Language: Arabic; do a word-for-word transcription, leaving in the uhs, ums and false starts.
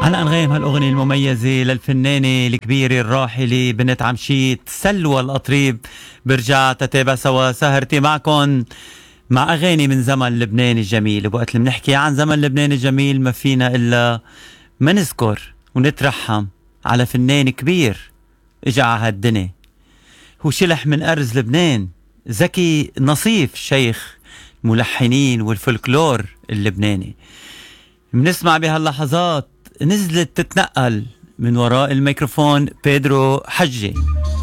على أنغام هالأغنية المميزة للفنانة الكبيرة الراحلة بنت عمشيت سلوى القطريب. برجع تتابع سوا سهرتي معكم مع أغاني من زمن لبنان الجميل. وقت اللي بنحكي عن زمن لبنان الجميل ما فينا إلا ما نذكر ونترحم على فنان كبير إجا على هالدنيا، هو شلح من أرز لبنان، زكي نصيف شيخ الملحنين والفولكلور اللبناني. بنسمع بهاللحظات نزلت تتنقل من وراء الميكروفون بيدرو حجي.